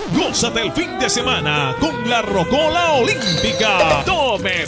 Gózate el fin de semana con la Rocola Olímpica. Tome